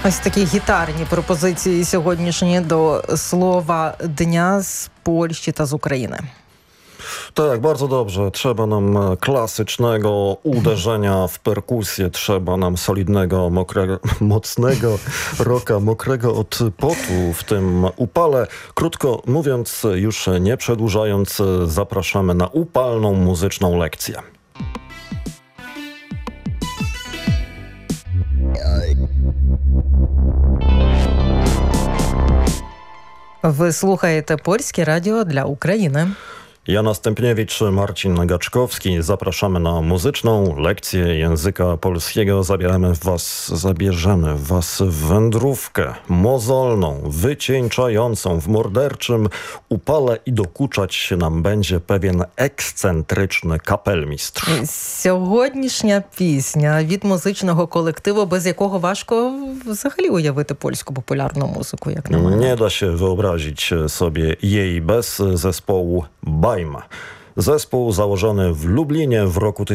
Ось такі гітарні пропозиції сьогоднішні до слова дня z Polski ta z Ukrainy. Tak, bardzo dobrze. Trzeba nam klasycznego uderzenia w perkusję, trzeba nam solidnego, mocnego rocka, mokrego od potu w tym upale. Krótko mówiąc, już nie przedłużając, zapraszamy na upalną muzyczną lekcję. Ви слухаєте Польське радіо для України. Jana Stępniewicz, Marcin Gaczkowski. Zapraszamy na muzyczną lekcję języka polskiego. Zabierzemy was w wędrówkę mozolną, wycieńczającą w morderczym upale i dokuczać się nam będzie pewien ekscentryczny kapelmistrz. Сьогоднішня пісня від музичного колективу, без якого важко взагалі уявити польську популярну музику, як на мене. Nie da się wyobrazić sobie jej bez zespołu Bajma. Zespół założony w Lublinie w roku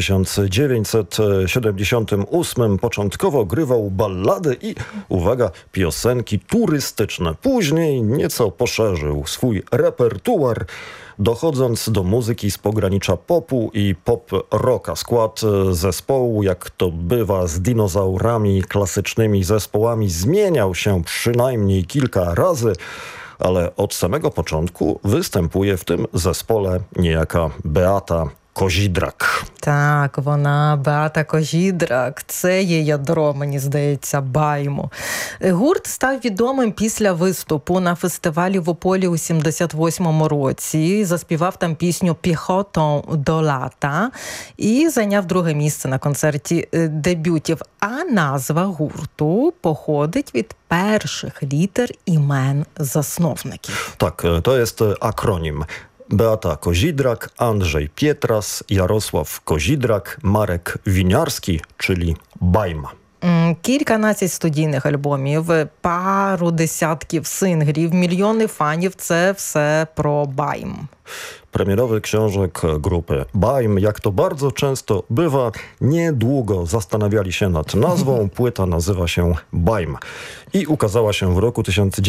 1978 początkowo grywał ballady i, uwaga, piosenki turystyczne. Później nieco poszerzył swój repertuar, dochodząc do muzyki z pogranicza popu i pop-rocka. Skład zespołu, jak to bywa z dinozaurami, klasycznymi zespołami, zmieniał się przynajmniej kilka razy, ale od samego początku występuje w tym zespole niejaka Beata Kozidrak. Так, вона Беата Козідрак. Це є ядро, мені здається, Байму. Гурт став відомим після виступу на фестивалі в Ополі у 78-му році. Заспівав там пісню «Піхотą до лата» і зайняв друге місце на концерті дебютів. А назва гурту походить від перших літер імен засновників. Tak, to jest akronim. Beata Kozidrak, Andrzej Pietras, Jarosław Kozidrak, Marek Winiarski, czyli Bajma. Кільканадцять студійних альбомів, пару десятків синглів, мільйони фанів – це все про Байм. Premierowy książek grupy Bajm, jak to bardzo często bywa, niedługo zastanawiali się nad nazwą. Płyta nazywa się Bajm i ukazała się w roku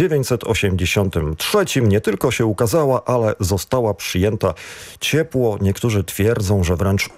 1983. Nie tylko się ukazała, ale została przyjęta ciepło. Niektórzy twierdzą, że wręcz